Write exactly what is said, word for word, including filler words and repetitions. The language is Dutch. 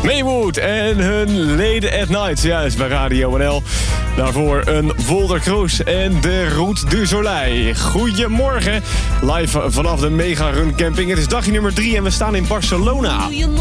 Maywood en hun Lady at Night, juist bij Radio N L. Daarvoor een Volder Kroes en de Route du Soleil. Goedemorgen, live vanaf de Mega Run Camping. Het is dagje nummer drie en we staan in Barcelona.